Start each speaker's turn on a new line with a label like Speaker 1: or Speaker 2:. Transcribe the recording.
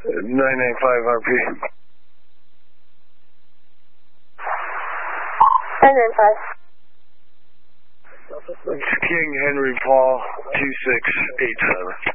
Speaker 1: 995 RP.
Speaker 2: 995.
Speaker 1: It's King Henry Paul 2687.